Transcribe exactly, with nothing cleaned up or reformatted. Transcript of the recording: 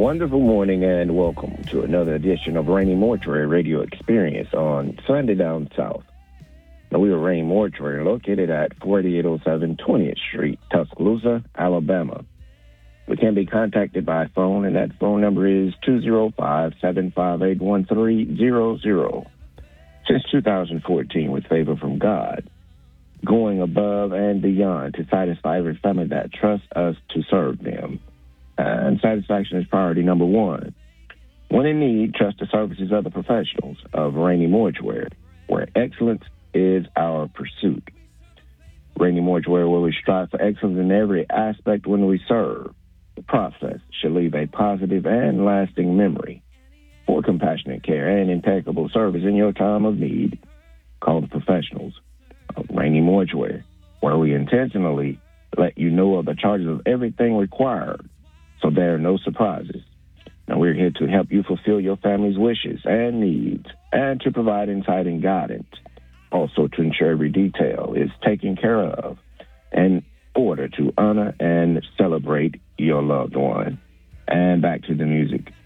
wonderful morning and welcome to another edition of Rainy Mortuary Radio Experience on Sunday Down South. Now, we are Rainy Mortuary, located at forty-eight oh seven twentieth Street, Tuscaloosa, Alabama. We can be contacted by phone, and that phone number is two oh five, seven five eight, one three zero zero. Since two thousand fourteen, with favor from God, going above and beyond to satisfy every family that trusts us to serve them. And satisfaction is priority number one. When in need, trust the services of the professionals of Rainy Mortuary, where excellence is our pursuit. Rainy Mortuary, where we strive for excellence in every aspect when we serve. The process should leave a positive and lasting memory. For compassionate care and impeccable service in your time of need, call the professionals of Rainy Mortuary, where we intentionally let you know of the charges of everything required, so there are no surprises. Now, we're here to help you fulfill your family's wishes and needs, and to provide insight and guidance. Also, to ensure every detail is taken care of in order to honor and celebrate your loved one. And back to the music.